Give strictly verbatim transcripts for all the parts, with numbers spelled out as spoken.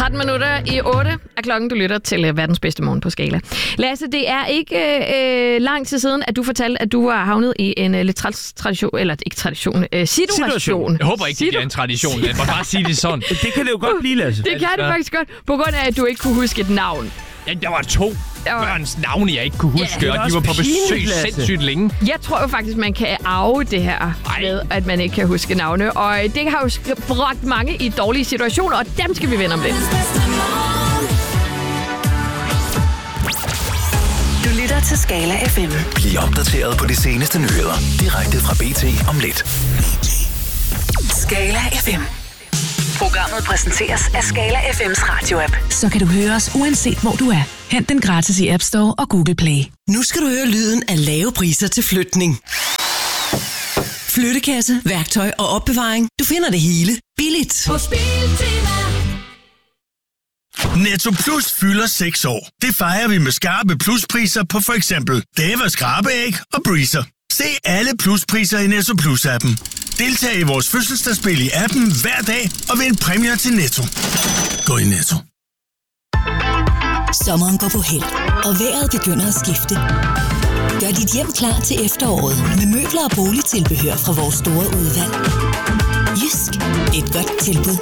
tretten minutter i otte er klokken, du lytter til uh, verdens bedste morgen på Skala. Lasse, det er ikke uh, lang tid siden, at du fortalte, at du var havnet i en uh, lidt tradition, eller ikke tradition, uh, situation. situation. Jeg håber ikke, det er en tradition. Lad mig bare sige det sådan. Det kan det jo godt blive, Lasse. Det kan det faktisk godt, på grund af, at du ikke kunne huske et navn. Ja, der var to var... børns navne, jeg ikke kunne huske, ja, og de var på besøg sindssygt længe. Jeg tror jo faktisk, man kan arve det her Ej. med, at man ikke kan huske navne. Og det har jo bragt mange i dårlige situationer, og dem skal vi vende om lidt. Du lytter til Skala F M. Bliv opdateret på de seneste nyheder direkte fra B T om lidt. Skala F M. Programmet præsenteres af Skala F M's radio-app. Så kan du høre os uanset hvor du er. Hent den gratis i App Store og Google Play. Nu skal du høre lyden af lave priser til flytning. Flyttekasse, værktøj og opbevaring. Du finder det hele billigt. På Biltema. Netto Plus fylder seks år. Det fejrer vi med skarpe pluspriser på for eksempel Dava skrabeæg og Breezer. Se alle pluspriser i Netto Plus-appen. Deltag i vores fødselsdagsspil i appen hver dag og vind præmier til Netto. Gå i Netto. Sommeren går på held, og vejret begynder at skifte. Gør dit hjem klar til efteråret med møbler og boligtilbehør fra vores store udvalg. Jysk. Et godt tilbud.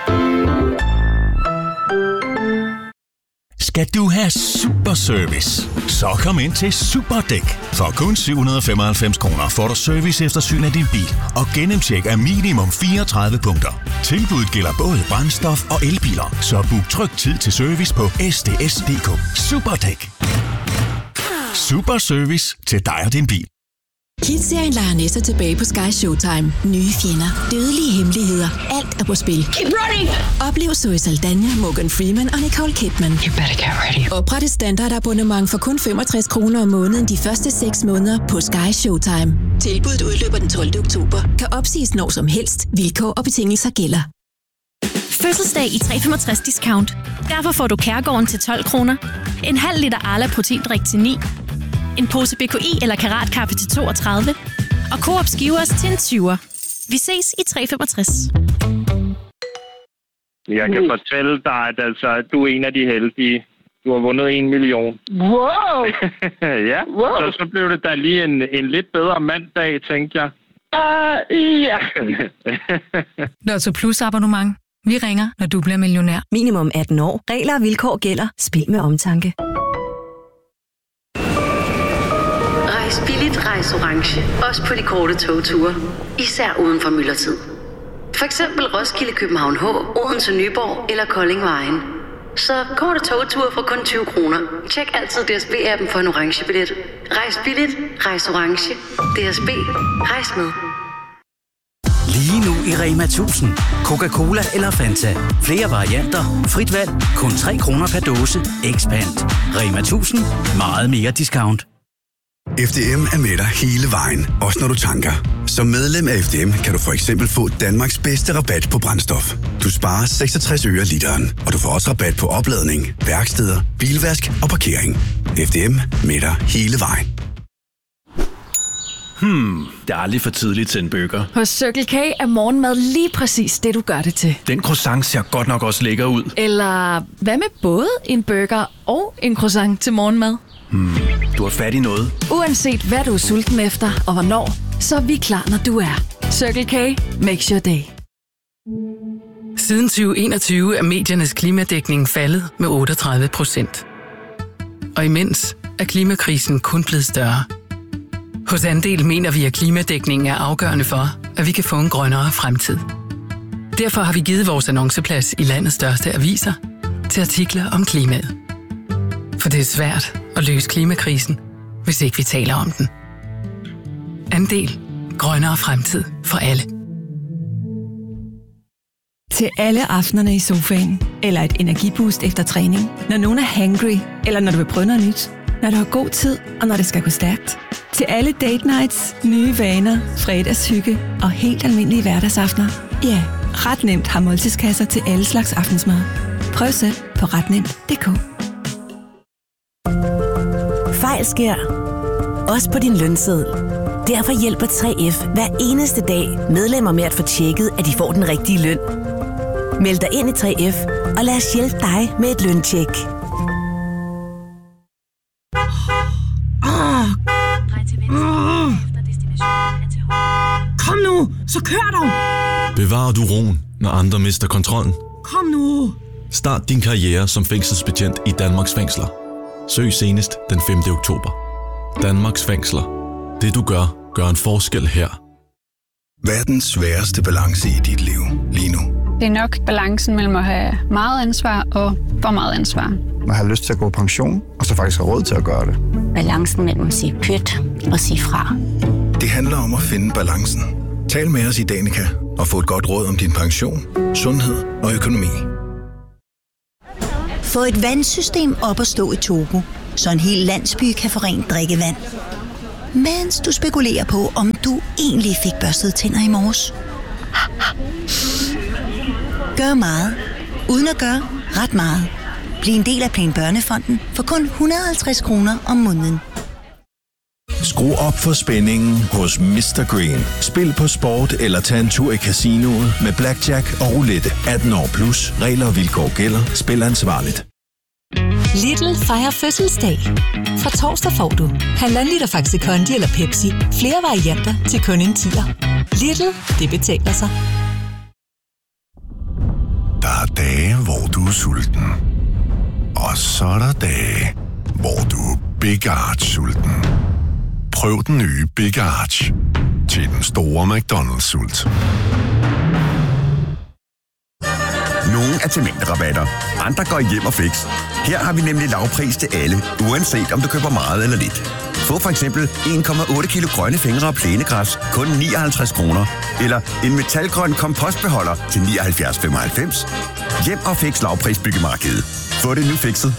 Skal du have super service? Så kom ind til Superdæk. For kun syv hundrede og femoghalvfems kroner får du service eftersyn af din bil og gennemtjek af minimum fireogtredive punkter. Tilbuddet gælder både brændstof og elbiler, så book tryg tid til service på s d s punktum d k. Superdæk. Super service til dig og din bil. Kids-serien leger næster tilbage på Sky Showtime. Nye fjender, dødelige hemmeligheder, alt er på spil. Keep running! Oplev Zoe Saldana, Morgan Freeman og Nicole Kidman. You better get ready. Opret et standardabonnement for kun femogtres kroner om måneden de første seks måneder på Sky Showtime. Tilbuddet udløber den tolvte oktober. Kan opsiges når som helst. Vilkår og betingelser gælder. Fødselsdag i tre komma femogtres discount. Derfor får du Kærgården til tolv kroner. En halv liter Arla proteindrik til ni. En pose B K I eller Karatkaffe til toogtredive. Og Coop Skivers til en tyver. Vi ses i tre komma femogtres. Jeg kan fortælle dig, at altså, du er en af de heldige. Du har vundet en million. Wow! Ja, wow. Så, så blev det da lige en, en lidt bedre mandag, tænkte jeg. Uh, ja. Lotto Plus abonnement. Vi ringer, når du bliver millionær. Minimum atten år. Regler og vilkår gælder. Spil med omtanke. Rejs billigt, rejs orange. Også på de korte togture. Især uden for myldretid. For eksempel Roskilde, København H, Odense, Nyborg eller Kolding Vejen. Så korte togture for kun tyve kroner. Tjek altid D S B-appen for en orange billet. Rejs billigt, rejs orange. D S B. Rejs med. Lige nu i Rema tusind. Coca-Cola eller Fanta. Flere varianter. Frit valg. Kun tre kroner per dåse. Expand. Rema tusind. Meget mere discount. F D M er med dig hele vejen, også når du tanker. Som medlem af F D M kan du for eksempel få Danmarks bedste rabat på brændstof. Du sparer seksogtres øre literen, og du får også rabat på opladning, værksteder, bilvask og parkering. F D M med dig hele vejen. Hmm, det er aldrig for tidligt til en burger. Hos Circle K er morgenmad lige præcis det, du gør det til. Den croissant ser godt nok også lækker ud. Eller hvad med både en burger og en croissant til morgenmad? Hmm, du har fat i noget. Uanset hvad du er sulten efter og hvornår, så er vi klar, når du er. Circle K makes your day. Siden tyve enogtyve er mediernes klimadækning faldet med otteogtredive procent. Og imens er klimakrisen kun blevet større. Hos Andel mener vi, at klimadækningen er afgørende for, at vi kan få en grønnere fremtid. Derfor har vi givet vores annonceplads i landets største aviser til artikler om klimaet. For det er svært at løse klimakrisen, hvis ikke vi taler om den. Andel. Grønnere fremtid for alle. Til alle aftenerne i sofaen, eller et energiboost efter træning, når nogen er hangry, eller når du vil prøve noget nyt, når du har god tid, og når det skal gå stærkt. Til alle date nights, nye vaner, fredagshygge og helt almindelige hverdagsaftener. Ja, ret nemt har måltidskasser til alle slags aftensmad. Prøv selv på ret nemt punktum d k. Fejl sker. Også på din lønseddel. Derfor hjælper tre F hver eneste dag medlemmer med at få tjekket, at de får den rigtige løn. Meld dig ind i tre F, og lad os hjælpe dig med et løntjek. Oh. Oh. Kom nu, så kør dog! Bevarer du roen, når andre mister kontrollen? Kom nu! Start din karriere som fængselsbetjent i Danmarks fængsler. Søg senest den femte oktober. Danmarks fængsler. Det du gør, gør en forskel her. Hvad er den sværeste balance i dit liv lige nu? Det er nok balancen mellem at have meget ansvar og for meget ansvar. Man har lyst til at gå på pension, og så faktisk har råd til at gøre det. Balancen mellem at sige pyt og sige fra. Det handler om at finde balancen. Tal med os i Danica og få et godt råd om din pension, sundhed og økonomi. Få et vandsystem op at stå i Togo, så en hel landsby kan få rent drikkevand. Mens du spekulerer på, om du egentlig fik børstet tænder i morges. Gør meget, uden at gøre ret meget. Bliv en del af Plan Børnefonden for kun et hundrede og halvtreds kroner om måneden. Skru op for spændingen hos mister Green. Spil på sport eller tag en tur i casinoet med blackjack og roulette. atten år plus. Regler og vilkår gælder. Spil ansvarligt. Lidl fejrer fødselsdag. Fra torsdag får du halvanden liter Faxi Kondi eller Pepsi. Flere varianter til kun en tier. Lidl, det betaler sig. Der er dage, hvor du er sulten. Og så er der dage, hvor du er Big Arch-sulten. Prøv den nye Big Arch til den store McDonald's-sult. Nogle er til mængderabatter, andre går hjem og fix. Her har vi nemlig lavpris til alle, uanset om du køber meget eller lidt. Få for eksempel en komma otte kilo grønne fingre og plænegræs, kun nioghalvtreds kroner. Eller en metalgrøn kompostbeholder til nioghalvfjerds komma femoghalvfems. Hjem og fix lavprisbyggemarkedet. Få det nu fikset.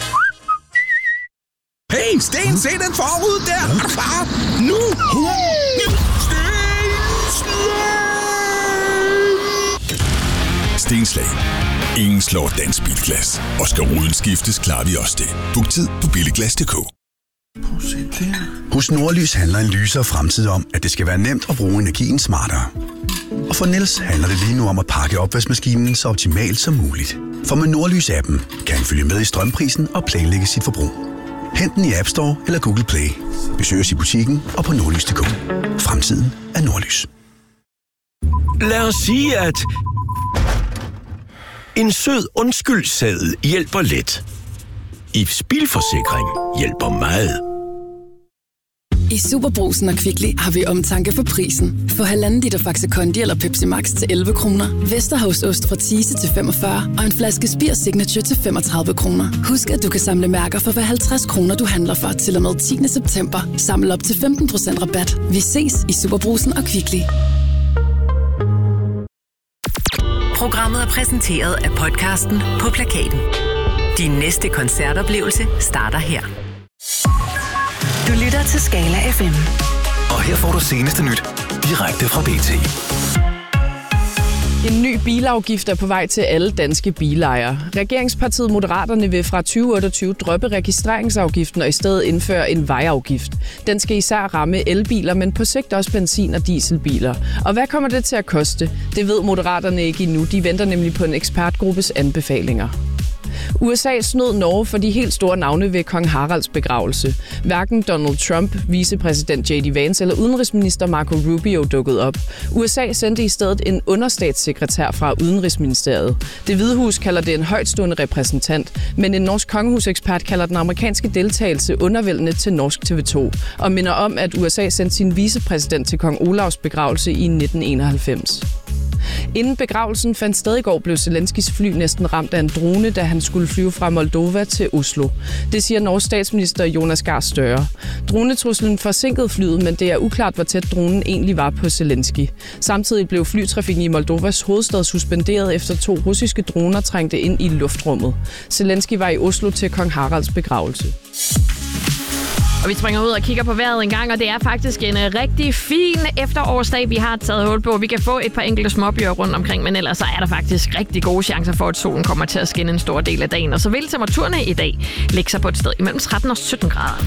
Hey, Sten, se den forud der! Er du klar? Nu! Stenslag. Ingen slår dansk bilglas. Og skal ruden skiftes, klarer vi også det. Book tid på billigglas punktum d k. Hos Nordlys handler en lysere fremtid om, at det skal være nemt at bruge energien smartere. Og for Niels handler det lige nu om at pakke opvaskemaskinen så optimalt som muligt. For med Nordlys-appen kan han følge med i strømprisen og planlægge sit forbrug. Hent den i App Store eller Google Play. Besøg os i butikken og på nordlys punktum d k. Fremtiden er Nordlys. Lad os sige, at en sød undskyldseddel hjælper lidt. I bilforsikring hjælper meget. I Superbrugsen og Kvickly har vi omtanke for prisen. Få halvanden liter Faxi Kondi eller Pepsi Max til elleve kroner. Vesterhavsost fra Thise til femogfyrre. Og en flaske Spir Signature til femogtredive kroner. Husk, at du kan samle mærker for hver halvtreds kroner, du handler for til og med tiende september. Samle op til femten procent rabat. Vi ses i Superbrugsen og Kvickly. Programmet er præsenteret af podcasten På Plakaten. Din næste koncertoplevelse starter her. Du lytter til Skala F M. Og her får du seneste nyt direkte fra B T. En ny bilafgift er på vej til alle danske bilejere. Regeringspartiet Moderaterne vil fra tyve otteogtyve droppe registreringsafgiften og i stedet indføre en vejafgift. Den skal især ramme elbiler, men på sigt også benzin- og dieselbiler. Og hvad kommer det til at koste? Det ved Moderaterne ikke endnu. De venter nemlig på en ekspertgruppes anbefalinger. U S A snød Norge for de helt store navne ved kong Haralds begravelse. Hverken Donald Trump, vicepræsident J D Vance eller udenrigsminister Marco Rubio dukkede op. U S A sendte i stedet en understatssekretær fra Udenrigsministeriet. Det Hvide Hus kalder det en højtstående repræsentant, men en norsk kongehusekspert kalder den amerikanske deltagelse undervældende til norsk T V to, og minder om, at U S A sendte sin vicepræsident til kong Olavs begravelse i nitten enoghalvfems. Inden begravelsen fandt sted i går, blev Zelenskis fly næsten ramt af en drone, da han skulle flyve fra Moldova til Oslo. Det siger Norges statsminister Jonas Gahr Støre. Dronetruslen forsinkede flyet, men det er uklart, hvor tæt dronen egentlig var på Zelensky. Samtidig blev flytrafikken i Moldovas hovedstad suspenderet, efter to russiske droner trængte ind i luftrummet. Zelensky var i Oslo til kong Haralds begravelse. Og vi springer ud og kigger på vejret en gang, og det er faktisk en uh, rigtig fin efterårsdag, vi har taget hul på. Vi kan få et par enkelte småbyer rundt omkring, men ellers så er der faktisk rigtig gode chancer for, at solen kommer til at skinne en stor del af dagen. Og så vil temperaturerne i dag lægge sig på et sted imellem tretten og sytten grader.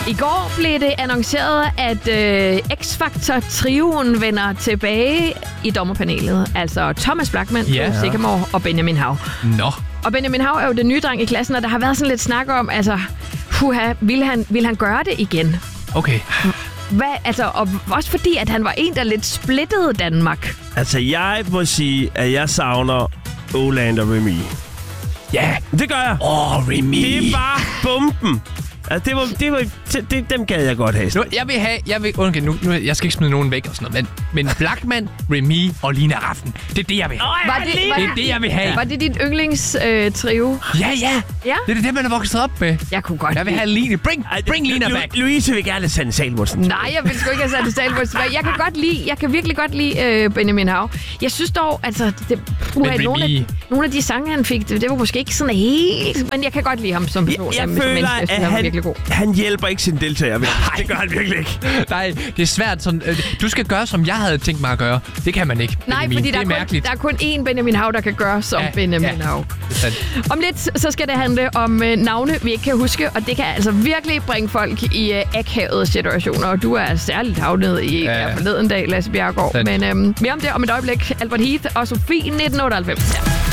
I går blev det annonceret, at øh, X-Factor-trioen vender tilbage i dommerpanelet. Altså Thomas Blachman, Ja. Bo Sigamore og Benjamin Hav. Nå. Og Benjamin Hav er jo den nye dreng i klassen, og der har været sådan lidt snak om, altså, huha, vil han, vil han gøre det igen? Okay. Hvad, altså, og også fordi, at han var en, der lidt splittede Danmark. Altså, jeg må sige, at jeg savner Åland og Remy. Ja, det gør jeg. Åh, oh, Remy. Det var bomben. Altså, det var, det var, det, dem gad jeg godt have. Nu, jeg vil have, jeg vil, okay, nu, nu, jeg skal ikke smide nogen væk og sådan noget, men, men Blachman, Remy og Lina Rafn, det er det, jeg vil have. Var det, det er det, jeg vil have. Var det dit yndlingstrio? Øh, ja, ja, ja. Det er det, man er vokset op med. Jeg kunne godt Jeg vil have Line. Bring, bring Lina back. Louise vil gerne have Sanne Salmonsen. Nej, jeg vil sgu ikke have sat det Salmonsen tilbage. Jeg kan godt lide, jeg kan virkelig godt lide øh, Benjamin Hav. Jeg synes dog, altså, det, uha, nogle, af, nogle af de sange, han fik, det, det var måske ikke sådan helt, men jeg kan godt lide ham som person. Jeg, jeg som føler, menneske. Jeg synes, at han, han, han hjælper ikke sine deltagere. Nej. Det gør han virkelig ikke. Nej, det er svært. Sådan, øh, du skal gøre, som jeg havde tænkt mig at gøre. Det kan man ikke. Nej, Benjamin. fordi der det er, er, kun, mærkeligt. der er kun én Benjamin Hav, der kan gøre som Ja, Benjamin ja. Hav. Om lidt, så skal det handle om øh, navne, vi ikke kan huske, og det kan altså virkelig bringe folk i øh, akavede situationer. Og du er særligt havnet i ja. her forleden dag, Lasse Bjerregaard. Men øh, mere om det om et øjeblik. Albert Heath og Sofie nitten otteoghalvfems. Ja.